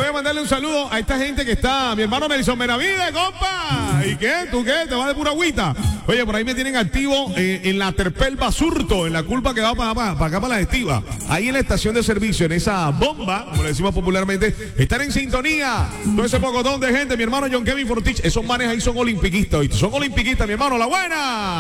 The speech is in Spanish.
voy a mandarle un saludo a esta gente que está. Mi hermano Nelson Benavides, compa. ¿Y qué? ¿Tú qué? ¿Te vas de pura agüita? Oye, por ahí me tienen activo en la Terpel Basurto, en la culpa que va para acá, para la Estiva. Ahí en la estación de servicio, en esa bomba, como le decimos popularmente, están en sintonía. Todo ese pocotón de gente, mi hermano John Kevin Fortich, esos manes ahí son olimpiquistas, ¿oíste? Son olimpiquistas, mi hermano, la buena.